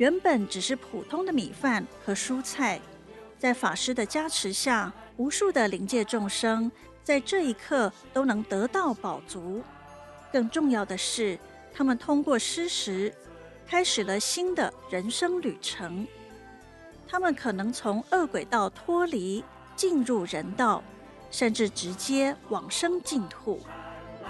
原本只是普通的米饭和蔬菜，在法师的加持下，无数的灵界众生在这一刻都能得到饱足。更重要的是，他们通过施食，开始了新的人生旅程。他们可能从恶鬼道脱离，进入人道，甚至直接往生净土。